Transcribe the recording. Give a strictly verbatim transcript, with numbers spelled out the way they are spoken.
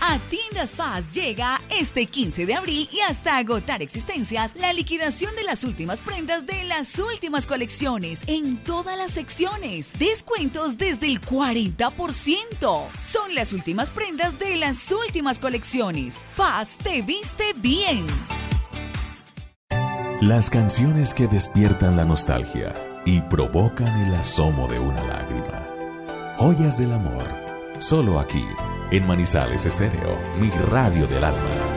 A Tiendas Paz llega este quince de abril y hasta agotar existencias la liquidación de las últimas prendas de las últimas colecciones en todas las secciones. Descuentos desde el cuarenta por ciento. Son las últimas prendas de las últimas colecciones. Paz te viste bien. Las canciones que despiertan la nostalgia y provocan el asomo de una lágrima. Joyas del amor. Solo aquí, en Manizales Estéreo, mi radio del alma.